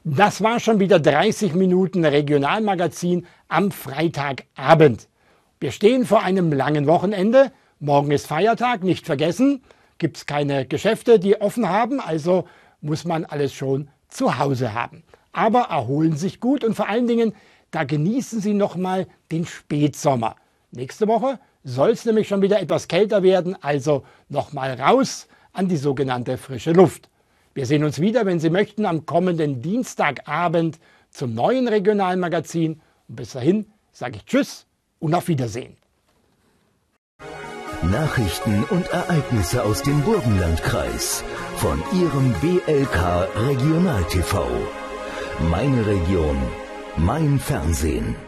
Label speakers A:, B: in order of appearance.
A: Das war schon wieder 30 Minuten Regionalmagazin am Freitagabend. Wir stehen vor einem langen Wochenende. Morgen ist Feiertag, nicht vergessen. Gibt es keine Geschäfte, die offen haben, also muss man alles schon zu Hause haben. Aber erholen sich gut und vor allen Dingen, da genießen Sie nochmal den Spätsommer. Nächste Woche soll es nämlich schon wieder etwas kälter werden, also nochmal raus an die sogenannte frische Luft. Wir sehen uns wieder, wenn Sie möchten, am kommenden Dienstagabend zum neuen Regionalmagazin. Und bis dahin sage ich Tschüss und auf Wiedersehen.
B: Nachrichten und Ereignisse aus dem Burgenlandkreis von Ihrem BLK Regional TV. Meine Region, mein Fernsehen.